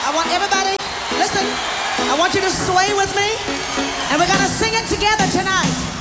I want everybody, listen, I want you to sway with me, and we're gonna sing it together tonight.